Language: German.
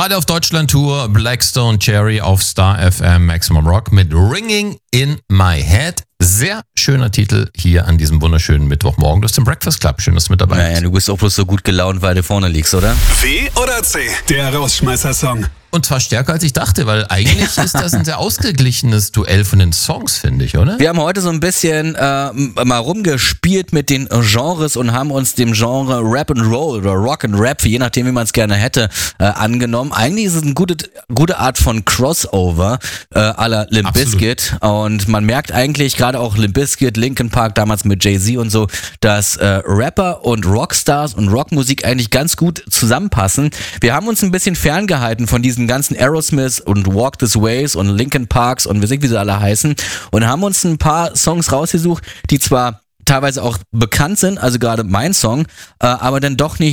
Gerade auf Deutschland-Tour, Blackstone Cherry auf Star FM Maximum Rock mit Ringing in My Head. Sehr schöner Titel hier an diesem wunderschönen Mittwochmorgen. Du hast den Breakfast Club. Schön, dass du mit dabei bist. Naja, du bist auch bloß so gut gelaunt, weil du vorne liegst, oder? W oder C? Der Rausschmeißer-Song. Und zwar stärker als ich dachte, weil eigentlich ist das ein sehr ausgeglichenes Duell von den Songs, finde ich, oder? Wir haben heute so ein bisschen mal rumgespielt mit den Genres und haben uns dem Genre Rap and Roll oder Rock and Rap, je nachdem wie man es gerne hätte, angenommen. Eigentlich ist es eine gute Art von Crossover à la Limp Bizkit. Und man merkt eigentlich, gerade auch Limp Bizkit, Linkin Park, damals mit Jay-Z und so, dass Rapper und Rockstars und Rockmusik eigentlich ganz gut zusammenpassen. Wir haben uns ein bisschen ferngehalten von diesen ganzen Aerosmith und Walk This Ways und Linkin Parks und wir sehen, wie sie alle heißen, und haben uns ein paar Songs rausgesucht, die zwar teilweise auch bekannt sind, also gerade mein Song, aber dann doch nicht